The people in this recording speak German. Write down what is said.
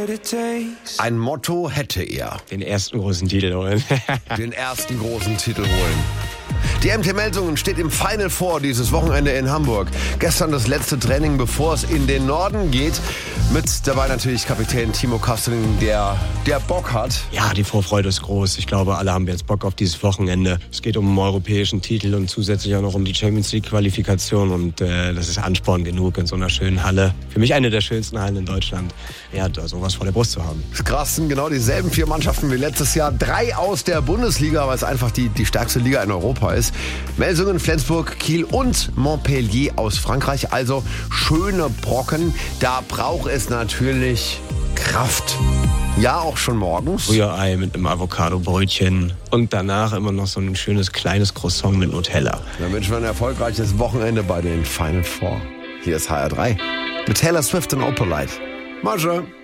Ein Motto hätte er. Den ersten großen Titel holen. Den ersten großen Titel holen. Die MT Melsungen steht im Final Four dieses Wochenende in Hamburg. Gestern das letzte Training, bevor es in den Norden geht. Mit dabei natürlich Kapitän Timo Kastening, der Bock hat. Ja, die Vorfreude ist groß. Ich glaube, alle haben jetzt Bock auf dieses Wochenende. Es geht um einen europäischen Titel und zusätzlich auch noch um die Champions League Qualifikation. Und das ist Ansporn genug in so einer schönen Halle. Für mich eine der schönsten Hallen in Deutschland. Ja, da sowas vor der Brust zu haben. Krass, sind genau dieselben 4 Mannschaften wie letztes Jahr. 3 aus der Bundesliga, weil es einfach die stärkste Liga in Europa ist. Melsungen, Flensburg, Kiel und Montpellier aus Frankreich. Also schöne Brocken. Da braucht es natürlich Kraft. Ja, auch schon morgens. Rührei mit einem Avocado-Brötchen und danach immer noch so ein schönes kleines Croissant mit Nutella. Dann wünschen wir ein erfolgreiches Wochenende bei den Final Four. Hier ist HR3 mit Taylor Swift und Opalite. Masche.